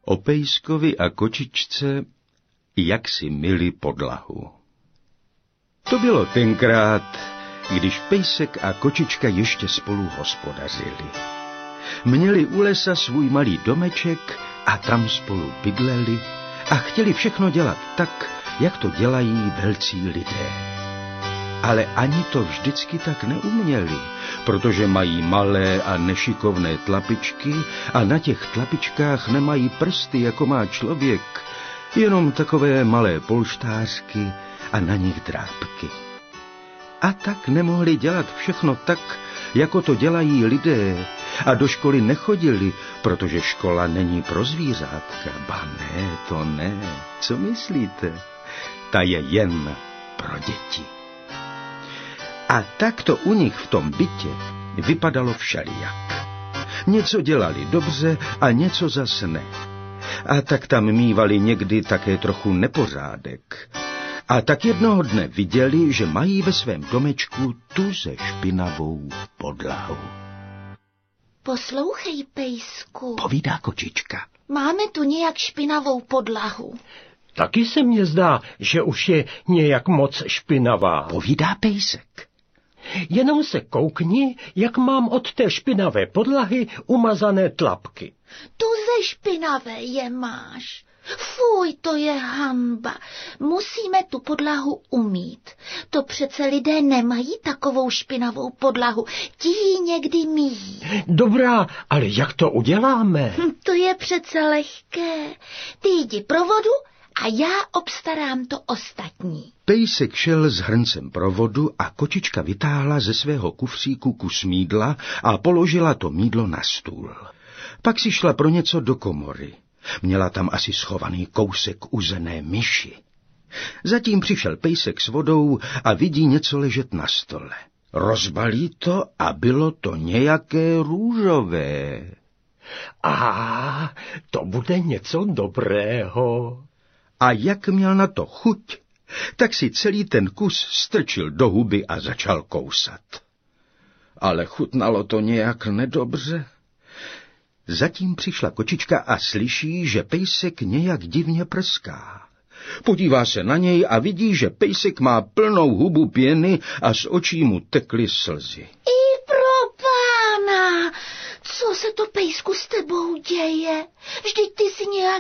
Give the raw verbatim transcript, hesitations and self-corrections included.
O pejskovi a kočičce, jak si myli podlahu. To bylo tenkrát, když pejsek a kočička ještě spolu hospodařili. Měli u lesa svůj malý domeček a tam spolu bydleli a chtěli všechno dělat tak, jak to dělají velcí lidé. Ale ani to vždycky tak neuměli, protože mají malé a nešikovné tlapičky a na těch tlapičkách nemají prsty, jako má člověk, jenom takové malé polštářky a na nich drápky. A tak nemohli dělat všechno tak, jako to dělají lidé, a do školy nechodili, protože škola není pro zvířátka. Ba ne, to ne. Co myslíte? Ta je jen pro děti. A tak to u nich v tom bytě vypadalo všelijak. Něco dělali dobře a něco zas ne. A tak tam mívali někdy také trochu nepořádek. A tak jednoho dne viděli, že mají ve svém domečku tuze špinavou podlahu. Poslouchej, pejsku, Povídá kočička. máme tu nějak špinavou podlahu. Taky se mně zdá, že už je nějak moc špinavá. Povídá pejsek. Jenom se koukni, jak mám od té špinavé podlahy umazané tlapky. Tuze špinavé je máš. Fuj, to je hanba. Musíme tu podlahu umýt. To přece lidé nemají takovou špinavou podlahu. Ti ji někdy míjí. Dobrá, ale jak to uděláme? Hm, to je přece lehké. Ty jdi pro vodu a já obstarám to ostatní. Pejsek šel s hrncem pro vodu a kočička vytáhla ze svého kufříku kus mýdla a položila to mýdlo na stůl. Pak si šla pro něco do komory. Měla tam asi schovaný kousek uzené myši. Zatím přišel pejsek s vodou a vidí něco ležet na stole. Rozbalí to a bylo to nějaké růžové. A to bude něco dobrého. A jak měl na to chuť, tak si celý ten kus strčil do huby a začal kousat. Ale chutnalo to nějak nedobře. Zatím přišla kočička a slyší, že pejsek nějak divně prská. Podívá se na něj a vidí, že pejsek má plnou hubu pěny a z očí mu tekly slzy. I pro pána! Co se to, pejsku, s tebou děje? Vždyť ty jsi nějak